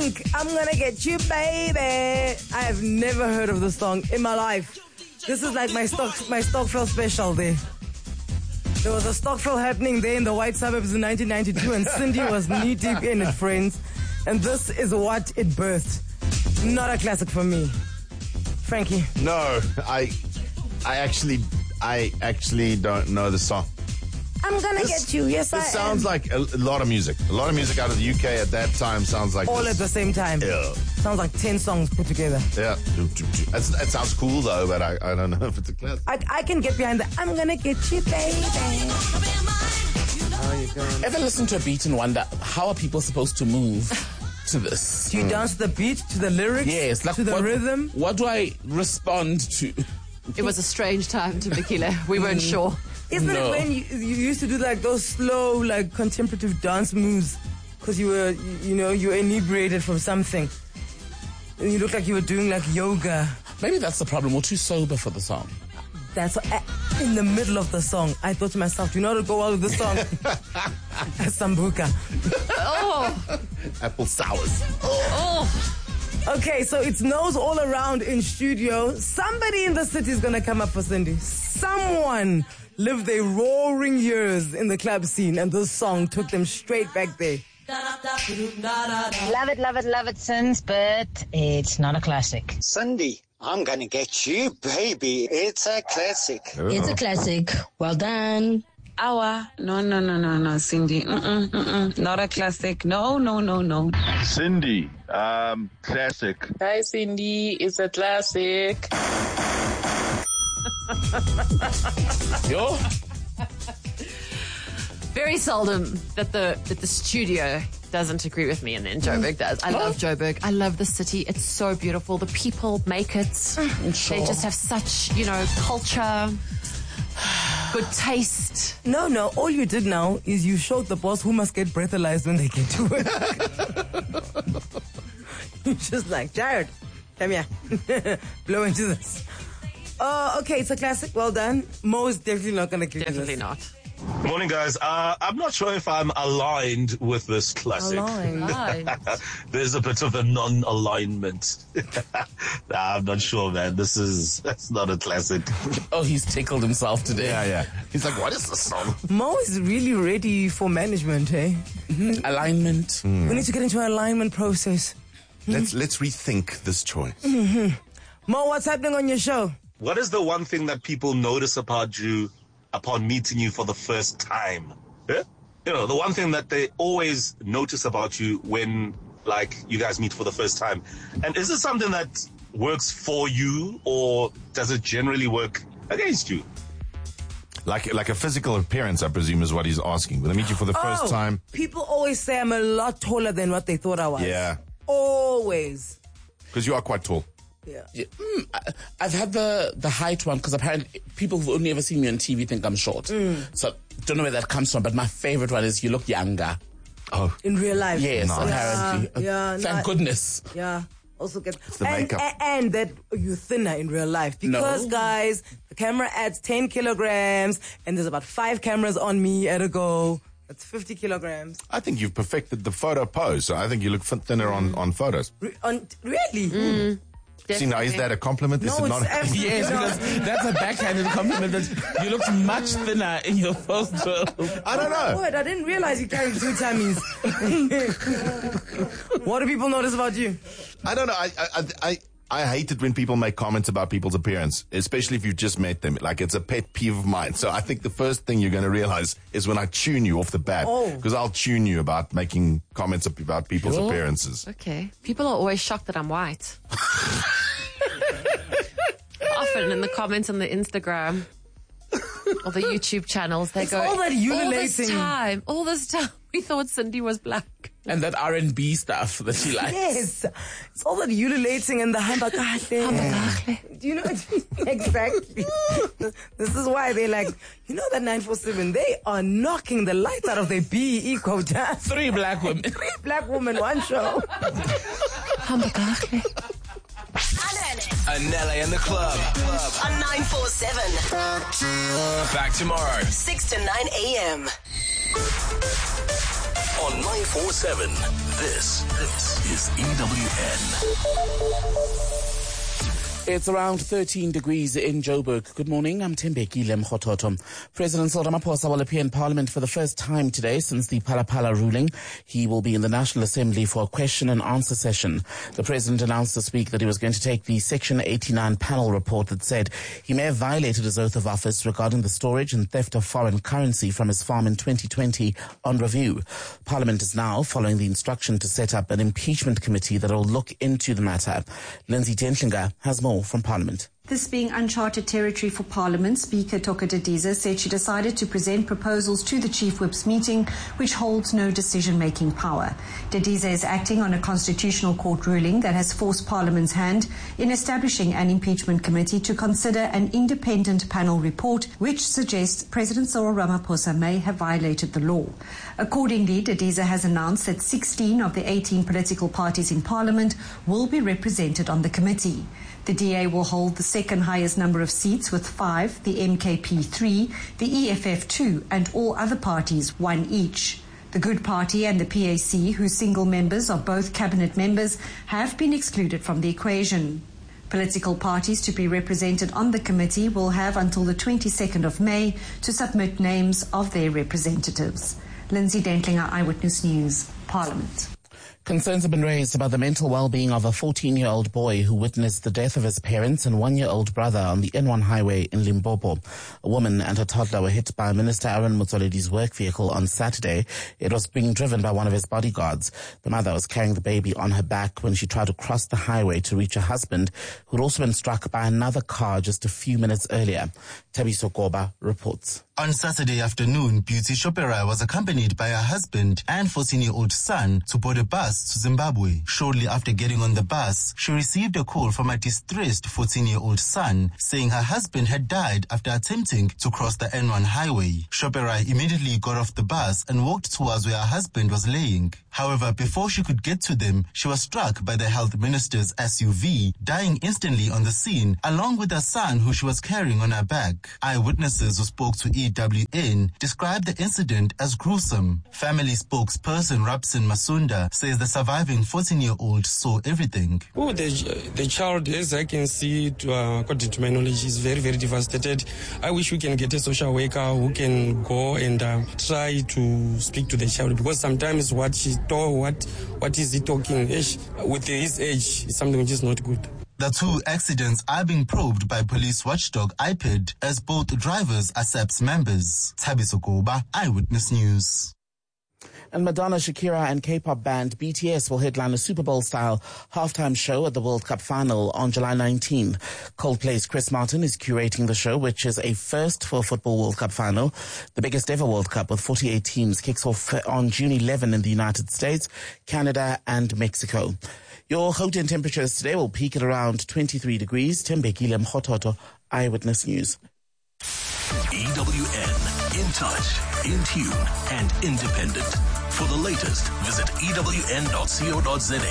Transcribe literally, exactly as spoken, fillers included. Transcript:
Pink, I'm gonna get you, baby. I have never heard of this song in my life. This is like my stock, my Stockville special there. There was a Stockville happening there in the white suburbs in nineteen ninety-two, and Cindy was knee deep in it, friends. And this is what it birthed. Not a classic for me. Frankie. No, I, I actually, I actually don't know the song. I'm gonna This- get you. Yes, I This sounds am. like a, a lot of music. A lot of music out of the U K at that time sounds like All this. at the same time. Yeah. Sounds like ten songs put together. Yeah. That's, that sounds cool though, but I, I don't know if it's a classic. I, I can get behind the I'm gonna get you, baby. Ever listen to a beat and wonder how are people supposed to move to this? Do you dance to the beat, to the lyrics, Yes, like to the what, rhythm? What do I respond to? It was a strange time to Bikile. We weren't sure. Isn't No. it when you, you used to do like those slow, like contemplative dance moves because you were, you, you know, you were inebriated from something, and you looked like you were doing like yoga. Maybe that's the problem. We're too sober for the song. That's what, uh, in the middle of the song. I thought to myself, do you know how to go out with this song? Sambuca. Oh, Apple sours. oh. Okay, so it's nose all around in studio. Somebody in the city is gonna come up for Cindy. Someone lived their roaring years in the club scene, and this song took them straight back there. Love it, love it, love it since, but it's not a classic. Cindy, I'm gonna get you, baby. It's a classic. It's a classic. Well done. Awa. No, no, no, no, no, Cindy. Mm-mm, mm-mm. Not a classic. No, no, no, no. Cindy, um, classic. Hi, Cindy. It's a classic. Yo? Very seldom that the that the studio doesn't agree with me, and then Joburg does. I love Joburg. I love the city. It's so beautiful. The people make it. They just have such, you know, culture, good taste. No, no, all you did now is you showed the boss who must get breathalyzed when they get to work. You're just like, Jared, come here. Blow into this. Oh, okay, it's a classic. Well done. Mo is definitely not going to give Definitely you this. not. Morning, guys. Uh, I'm not sure if I'm aligned with this classic. Aligned. Aligned. There's a bit of a non-alignment. Nah, I'm not sure, man. This is that's not a classic. Oh, he's tickled himself today. Yeah, yeah. He's like, what is this song? Mo is really ready for management, eh? Alignment. We need to get into an alignment process. Let's let's rethink this choice. Mo, what's happening on your show? What is the one thing that people notice about you upon meeting you for the first time? Yeah? You know, the one thing that they always notice about you when, like, you guys meet for the first time. And is it something that works for you, or does it generally work against you? Like like a physical appearance, I presume, is what he's asking. When I meet you for the first Oh, time. people always say I'm a lot taller than what they thought I was. Yeah. Always. Because you are quite tall. Yeah. Yeah, mm, I, I've had the, the height one because apparently people who've only ever seen me on T V think I'm short. So don't know where that comes from, but my favorite one is you look younger. Oh. In real life. Yes, Nice. apparently. Yeah, yeah, Thank no, goodness. Yeah. Also get the and, makeup. a- and that you're thinner in real life because No. guys, the camera adds ten kilograms and there's about five cameras on me at a go. That's fifty kilograms. I think you've perfected the photo pose, so I think you look fin- thinner on, on photos. Re- on, really? See, now, is that a compliment? No, is it it's not? absolutely Yes, not. because that's a backhanded compliment that you look much thinner in your photo. I don't know. Wait, I didn't realize you carried two tummies. What do people notice about you? I don't know. I, I, I, I hate it when people make comments about people's appearance, especially if you've just met them. Like, it's a pet peeve of mine. So I think the first thing you're going to realize is when I tune you off the bat. Oh. Because I'll tune you about making comments about people's Sure. appearances. Okay. People are always shocked that I'm white. Often in the comments on the Instagram or the YouTube channels, they It's go, all that all this ululating." time, all this time, we thought Cindy was black. And that R and B stuff that she likes. Yes. It's all that ululating and the hambakahle. Do you know? Exactly. This is why they're like, you know that nine four seven, they are knocking the lights out of their B E quota. Three black women. Three black women, one show. Hambakahle. Anele in the club. On nine four seven. Back tomorrow. six to nine a.m. On nine four seven, this, this is E W N. It's around thirteen degrees in Joburg. Good morning, I'm Tembeki Lemkhototo. President Cyril Ramaphosa will appear in Parliament for the first time today since the Phala-Phala ruling. He will be in the National Assembly for a question and answer session. The President announced this week that he was going to take the Section eighty-nine panel report that said he may have violated his oath of office regarding the storage and theft of foreign currency from his farm in twenty twenty on review. Parliament is now following the instruction to set up an impeachment committee that will look into the matter. Lindsay Dentlinger has more from Parliament. This being uncharted territory for Parliament, Speaker Toka Didiza said she decided to present proposals to the Chief Whip's meeting, which holds no decision-making power. Didiza is acting on a constitutional court ruling that has forced Parliament's hand in establishing an impeachment committee to consider an independent panel report which suggests President Cyril Ramaphosa may have violated the law. Accordingly, Didiza has announced that sixteen of the eighteen political parties in Parliament will be represented on the committee. The D A will hold the second highest number of seats with five, the M K P three, the E F F two, and all other parties one each. The Good Party and the P A C, whose single members are both cabinet members, have been excluded from the equation. Political parties to be represented on the committee will have until the twenty-second of May to submit names of their representatives. Lindsay Dentlinger, Eyewitness News, Parliament. Concerns have been raised about the mental well-being of a fourteen-year-old boy who witnessed the death of his parents and one-year-old brother on the N one highway in Limpopo. A woman and her toddler were hit by Minister Aaron Motsoaledi's work vehicle on Saturday. It was being driven by one of his bodyguards. The mother was carrying the baby on her back when she tried to cross the highway to reach her husband, who had also been struck by another car just a few minutes earlier. Tabiso Koba reports. On Saturday afternoon, Beauty Shoperai was accompanied by her husband and fourteen-year-old son to board a bus to Zimbabwe. Shortly after getting on the bus, she received a call from a distressed fourteen-year-old son saying her husband had died after attempting to cross the N one highway. Shoperai immediately got off the bus and walked towards where her husband was laying. However, before she could get to them, she was struck by the health minister's S U V, dying instantly on the scene, along with her son who she was carrying on her back. Eyewitnesses who spoke to E W N described the incident as gruesome. Family spokesperson Rapsin Masunda says the surviving fourteen-year-old saw everything. Oh, the, the child, as I can see, it, uh, according to my knowledge, is very, very devastated. I wish we can get a social worker who can go and uh, try to speak to the child, because sometimes what she told, what, what is he talking, with his age, is something which is not good. The two accidents are being probed by police watchdog I P E D as both drivers are S A P S members. Tabiso Koba, Eyewitness News. And Madonna, Shakira and K-pop band B T S will headline a Super Bowl-style halftime show at the World Cup final on July nineteenth. Coldplay's Chris Martin is curating the show, which is a first for a football World Cup final. The biggest ever World Cup with forty-eight teams kicks off on June eleventh in the United States, Canada and Mexico. Your Gauteng temperatures today will peak at around twenty-three degrees. Tembeki Lemkhototo, Eyewitness News. E W N, in touch, in tune, and independent. For the latest, visit E W N dot co dot za.